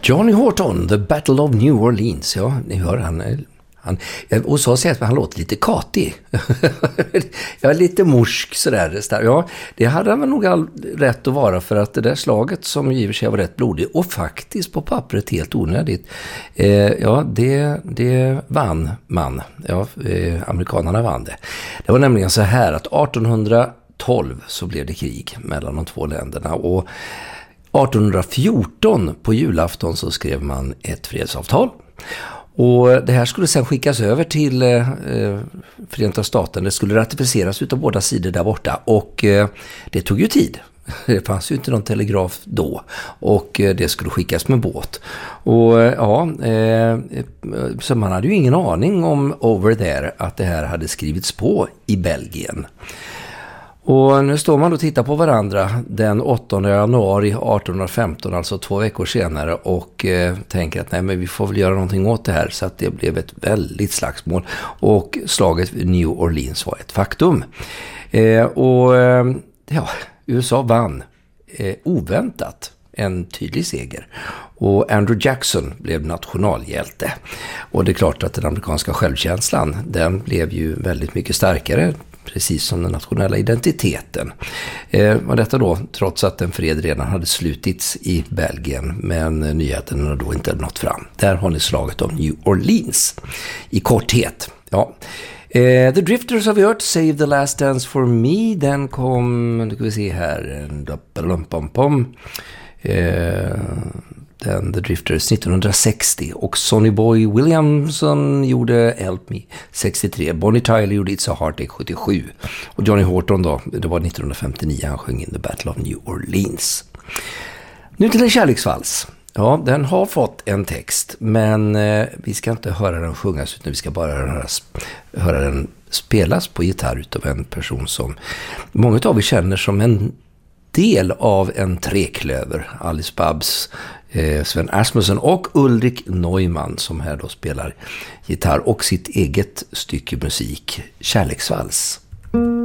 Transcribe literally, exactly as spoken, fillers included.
Johnny Horton, The Battle of New Orleans. Ja, ni hör han. han och så säger att han låter lite katig. Jag är lite morsk sådär. Ja, det hade han nog all rätt att vara, för att det där slaget som giver sig var rätt blodigt och faktiskt på pappret helt onödigt. Eh, ja, det, det vann man. Ja, eh, amerikanerna vann det. Det var nämligen så här att artonhundratolv så blev det krig mellan de två länderna, och artonhundrafjorton på julafton så skrev man ett fredsavtal. Och det här skulle sedan skickas över till eh, Förenta Staterna. Det skulle ratificeras utav båda sidor där borta. Och eh, det tog ju tid. Det fanns ju inte någon telegraf då. Och eh, det skulle skickas med båt. Och eh, ja, eh, så man hade ju ingen aning om over there att det här hade skrivits på i Belgien. Och nu står man och tittar på varandra den åttonde januari artonhundrafemton, alltså två veckor senare, och eh, tänker att nej, men vi får väl göra någonting åt det här. Så att det blev ett väldigt slagsmål, och slaget vid New Orleans var ett faktum. Eh, och eh, ja, U S A vann eh, oväntat en tydlig seger, och Andrew Jackson blev nationalhjälte. Och det är klart att den amerikanska självkänslan, den blev ju väldigt mycket starkare, precis som den nationella identiteten. Eh, och detta då trots att en fred redan hade slutits i Belgien, men nyheten har då inte nått fram. Där har ni slaget om New Orleans i korthet. Ja. Eh, The Drifters of Earth, Save the Last Dance for Me, den kom, nu ska vi se här, eh, den The Drifters nittonhundrasextio, och Sonny Boy Williamson gjorde Help Me sextiotre, Bonnie Tyler gjorde It's a Heartache sjuttiosju, och Johnny Horton då, det var nittonhundrafemtionio, han sjöng in The Battle of New Orleans. Nu till en kärleksvals. Ja, den har fått en text, men eh, vi ska inte höra den sjungas, utan vi ska bara höra, höra den spelas på gitarr utav en person som många av er känner som en del av en treklöver. Alice Babs, eh, Sven Asmussen och Ulrik Neumann, som här då spelar gitarr och sitt eget stycke musik, Kärleksvals.